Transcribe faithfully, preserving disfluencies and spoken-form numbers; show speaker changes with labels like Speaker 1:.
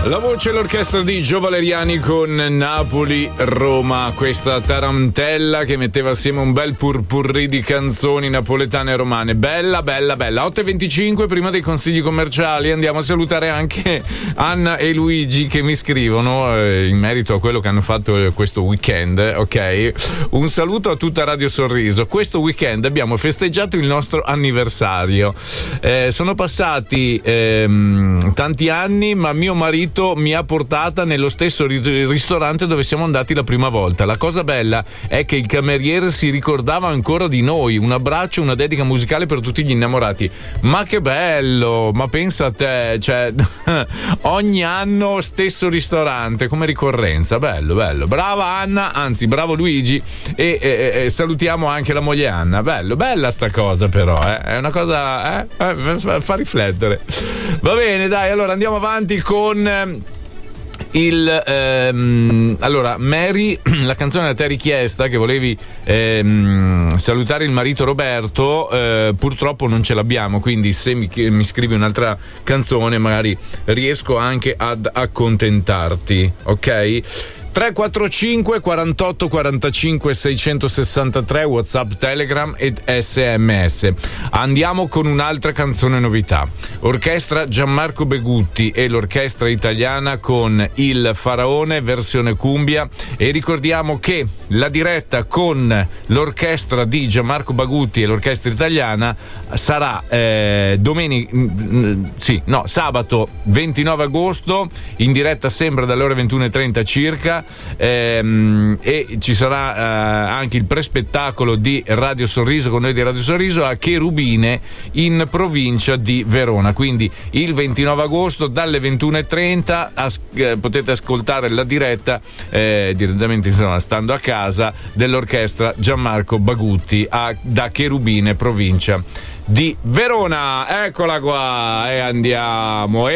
Speaker 1: La voce e l'orchestra di Gio Valeriani con Napoli-Roma, questa tarantella che metteva assieme un bel purpurri di canzoni napoletane e romane. Bella, bella, bella. otto e venticinque, prima dei consigli commerciali andiamo a salutare anche Anna e Luigi che mi scrivono eh, in merito a quello che hanno fatto questo weekend, ok? Un saluto a tutta Radio Sorriso. Questo weekend abbiamo festeggiato il nostro anniversario. Eh, sono passati ehm, tanti anni, ma mio marito mi ha portata nello stesso ristorante dove siamo andati la prima volta. La cosa bella è che il cameriere si ricordava ancora di noi. Un abbraccio, una dedica musicale per tutti gli innamorati. Ma che bello, ma pensa a te, cioè ogni anno stesso ristorante come ricorrenza. Bello, bello. Brava Anna, anzi bravo Luigi, e, e, e salutiamo anche la moglie Anna. Bello, bella sta cosa però, eh? È una cosa, eh? Eh, fa riflettere. Va bene, dai, allora andiamo avanti con il ehm, allora Mary, la canzone da te richiesta, che volevi ehm, salutare il marito Roberto, eh, purtroppo non ce l'abbiamo, quindi se mi, mi scrivi un'altra canzone magari riesco anche ad accontentarti, ok? tre quattro cinque quarantotto quarantacinque seicentosessantatré, WhatsApp, Telegram ed S M S. Andiamo con un'altra canzone novità. Orchestra Gianmarco Begutti e l'orchestra italiana con Il Faraone versione cumbia, e ricordiamo che la diretta con l'orchestra di Gianmarco Begutti e l'orchestra italiana sarà eh, domenica sì, no, sabato ventinove agosto, in diretta sempre dalle ore ventuno e trenta circa. Ehm, e ci sarà eh, anche il prespettacolo di Radio Sorriso, con noi di Radio Sorriso, a Cherubine in provincia di Verona. Quindi il ventinove agosto dalle ventuno e trenta as- eh, potete ascoltare la diretta eh, direttamente, insomma, stando a casa, dell'orchestra Gianmarco Begutti a, da Cherubine, provincia di Verona. Eccola qua, e andiamo.